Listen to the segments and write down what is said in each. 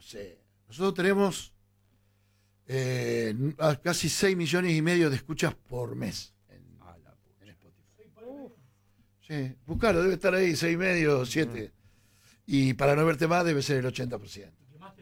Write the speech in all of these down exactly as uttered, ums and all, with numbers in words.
sé. Nosotros tenemos eh, casi seis millones y medio de escuchas por mes en, en Spotify. Sí, buscalo, debe estar ahí, seis y medio, siete. Y para no verte más debe ser el ochenta por ciento.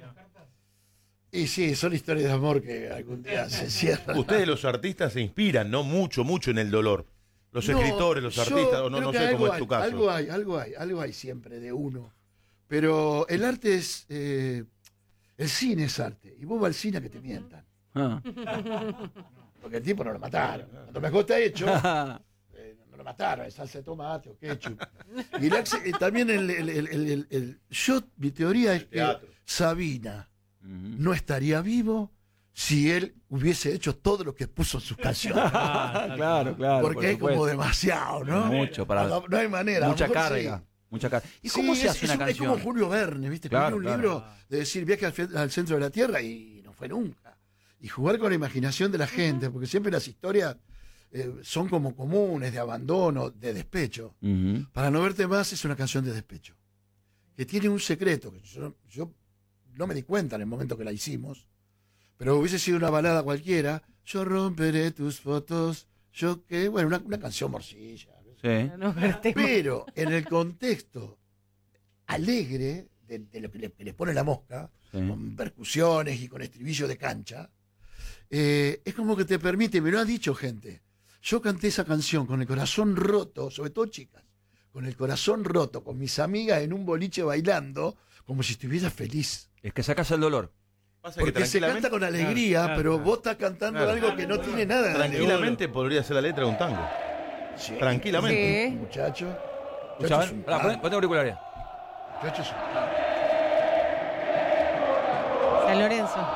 Y sí, son historias de amor que algún día se cierran. Ustedes los artistas se inspiran, ¿no? Mucho, mucho en el dolor. Los no, escritores, los artistas, o no, no sé cómo es tu caso. Algo hay, algo hay, algo hay siempre de uno. Pero el arte es... Eh, el cine es arte. Y vos vas al cine a que te mientan. Ah. Porque el tipo no lo mataron. Cuando mejor está hecho, eh, no lo mataron. Es salsa de tomate o ketchup. Y la, eh, también el, el, el, el, el, el... Yo, mi teoría es que Sabina no estaría vivo si él hubiese hecho todo lo que puso en sus canciones. Ah, claro, claro. Porque por es como demasiado, ¿no? Mucho para. No, no hay manera. Mucha carga. Sí. Mucha carga. ¿Y cómo sí, se es, hace es, una es canción? Es como Julio Verne, ¿viste? Claro, un claro. libro de decir viaje al, al centro de la Tierra y no fue nunca. Y jugar con la imaginación de la gente, porque siempre las historias eh, son como comunes, de abandono, de despecho. Uh-huh. Para no verte más es una canción de despecho. Que tiene un secreto, que yo, yo no me di cuenta en el momento que la hicimos, pero hubiese sido una balada cualquiera. Yo romperé tus fotos, yo que, bueno, una, una canción morcilla. Sí. Pero en el contexto alegre de, de lo que le, que le pone la mosca, sí, con percusiones y con estribillo de cancha, eh, es como que te permite, me lo ha dicho gente, yo canté esa canción con el corazón roto, sobre todo chicas, con el corazón roto, con mis amigas en un boliche bailando, como si estuviera feliz. Es que sacas el dolor. Porque se canta con alegría, claro, pero claro, vos estás cantando claro, algo que no tiene nada. Tranquilamente podría ser la letra de un tango. Sí, tranquilamente. Sí. Muchacho. Muchacho ponte auriculares. Muchacho es un San Lorenzo.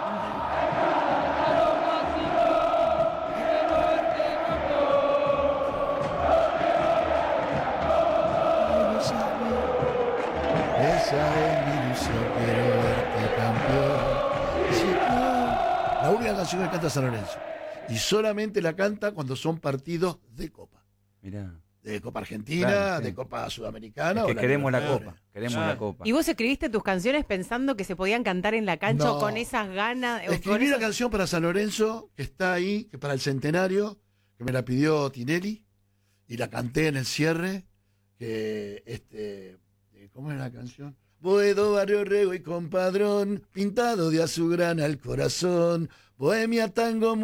Esa es mi ilusión, quiero verte campeón. Sí, no. La única canción que canta San Lorenzo. Y solamente la canta cuando son partidos de Copa. Mirá. De Copa Argentina, claro, sí, de Copa Sudamericana. Es que o la queremos la Copa, queremos ah. la Copa. ¿Y vos escribiste tus canciones pensando que se podían cantar en la cancha no. o con esas ganas? Escribí con una esas... canción para San Lorenzo, que está ahí, que para el centenario, que me la pidió Tinelli, y la canté en el cierre, que, este, ¿cómo es la canción? Boedo, Barrio Rego y Compadrón, pintado de azulgrana el corazón, Bohemia, tango,